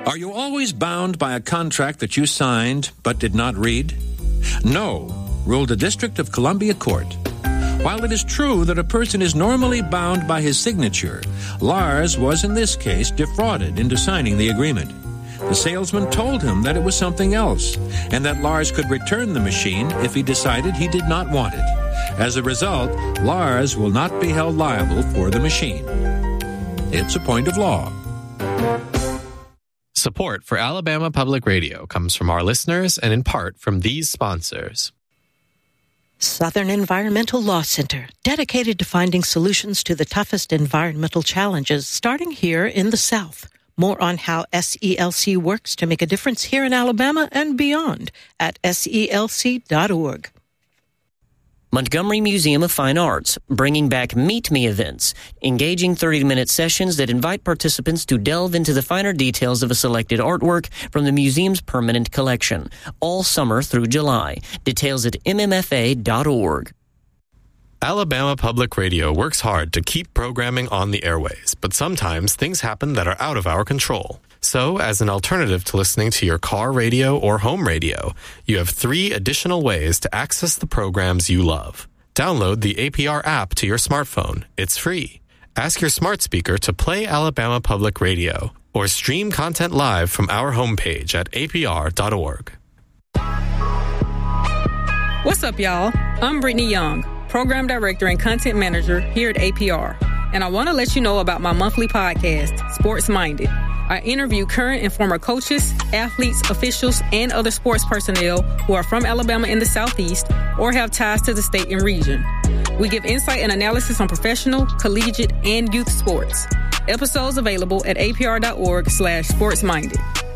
Are you always bound by a contract that you signed but did not read? No, ruled the District of Columbia Court. While it is true that a person is normally bound by his signature, Lars was in this case defrauded into signing the agreement. The salesman told him that it was something else, and that Lars could return the machine if he decided he did not want it. As a result, Lars will not be held liable for the machine. It's a point of law. Support for Alabama Public Radio comes from our listeners and in part from these sponsors. Southern Environmental Law Center, dedicated to finding solutions to the toughest environmental challenges, starting here in the South. More on how SELC works to make a difference here in Alabama and beyond at SELC.org. Montgomery Museum of Fine Arts, bringing back Meet Me events, engaging 30-minute sessions that invite participants to delve into the finer details of a selected artwork from the museum's permanent collection, all summer through July. Details at mmfa.org. Alabama Public Radio works hard to keep programming on the airways, but sometimes things happen that are out of our control. So, as an alternative to listening to your car radio or home radio, you have 3 additional ways to access the programs you love. Download the APR app to your smartphone. It's free. Ask your smart speaker to play Alabama Public Radio, or stream content live from our homepage at apr.org. What's up, y'all? I'm Brittany Young, Program Director and Content Manager here at APR, and I want to let you know about my monthly podcast, Sports Minded. I interview current and former coaches, athletes, officials, and other sports personnel who are from Alabama in the Southeast or have ties to the state and region. We give insight and analysis on professional, collegiate, and youth sports. Episodes available at apr.org/sportsminded.